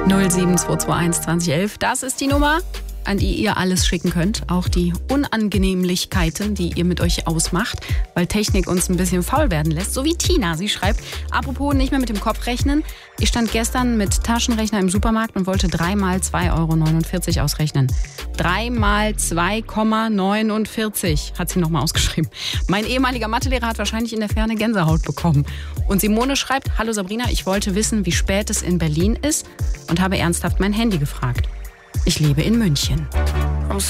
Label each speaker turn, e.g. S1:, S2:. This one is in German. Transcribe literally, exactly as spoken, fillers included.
S1: null sieben zwei zwei eins zwanzig elf. Das ist die Nummer, an die ihr alles schicken könnt. Auch die Unangenehmlichkeiten, die ihr mit euch ausmacht, weil Technik uns ein bisschen faul werden lässt. So wie Tina. Sie schreibt, apropos nicht mehr mit dem Kopf rechnen. Ich stand gestern mit Taschenrechner im Supermarkt und wollte drei mal zwei Euro neunundvierzig ausrechnen. drei mal zwei Komma neunundvierzig hat sie nochmal ausgeschrieben. Mein ehemaliger Mathelehrer hat wahrscheinlich in der Ferne Gänsehaut bekommen. Und Simone schreibt, hallo Sabrina, ich wollte wissen, wie spät es in Berlin ist und habe ernsthaft mein Handy gefragt. Ich lebe in München.